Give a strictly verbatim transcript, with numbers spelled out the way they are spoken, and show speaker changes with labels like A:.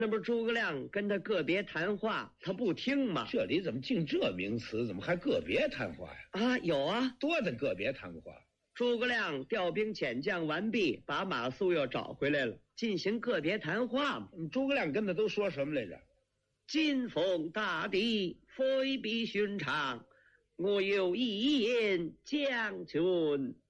A: 那不是诸葛亮跟他个别谈话，他不听吗？
B: 这里怎么净这名词？怎么还个别谈话呀？
A: 啊，有啊，
B: 多的个别谈话。
A: 诸葛亮调兵遣将完毕，把马谡又找回来了，进行个别谈话嘛。
B: 诸葛亮跟他都说什么来着？
A: 今逢大敌，非比寻常，我有一言，将军